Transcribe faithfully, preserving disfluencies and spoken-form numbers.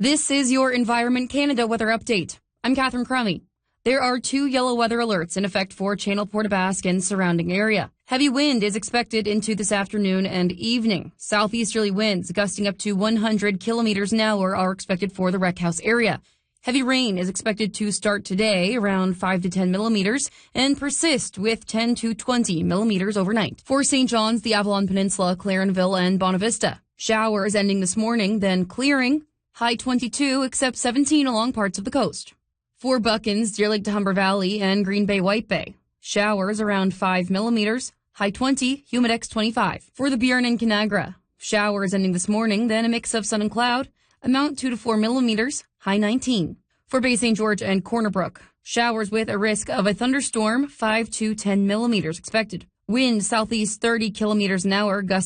This is your Environment Canada weather update. I'm Catherine Crummy. There are two yellow weather alerts in effect for Channel Port aux Basques and surrounding area. Heavy wind is expected into this afternoon and evening. Southeasterly winds gusting up to one hundred kilometers an hour are expected for the Rec House area. Heavy rain is expected to start today around five to ten millimeters and persist with ten to twenty millimeters overnight. For Saint John's, the Avalon Peninsula, Clarenville, and Bonavista. Showers ending this morning, then clearing. High twenty-two, except seventeen along parts of the coast. For Buckens, Deer Lake to Humber Valley, and Green Bay White Bay. Showers around five millimeters. High twenty, Humidex twenty-five. For the Burin and Canagra. Showers ending this morning, then a mix of sun and cloud. Amount two to four millimeters. High nineteen. For Bay Saint George and Corner Brook. Showers with a risk of a thunderstorm. five to ten millimeters expected. Wind southeast thirty kilometers an hour. Gust